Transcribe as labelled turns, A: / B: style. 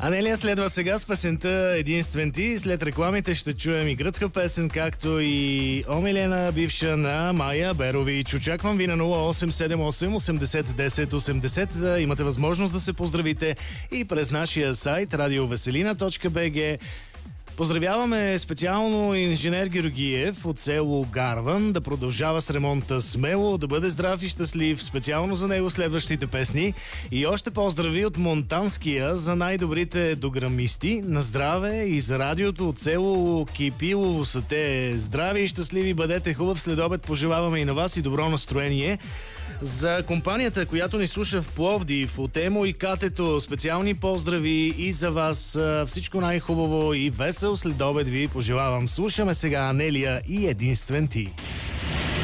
A: Анелия следва сега с песента "Единствен ти". След рекламите ще чуем и гръцка песен, както и Омилена, бивша на Майя Берович. Очаквам ви на 0878 80 10 80. Имате възможност да се поздравите и през нашия сайт radioveselina.bg. Поздравяваме специално инженер Георгиев от село Гарван да продължава с ремонта смело, да бъде здрав и щастлив. Специално за него следващите песни. И още поздрави от Монтанския за най-добрите дограмисти. На здраве и за радиото от село Кипилово са те. Здрави и щастливи бъдете, хубав следобед пожелаваме и на вас и добро настроение. За компанията, която ни слуша в Пловдив, от Емо и Катето, специални поздрави и за вас. Всичко най-хубаво и весел следобед ви пожелавам. Слушаме сега Анелия и "Единствен ти".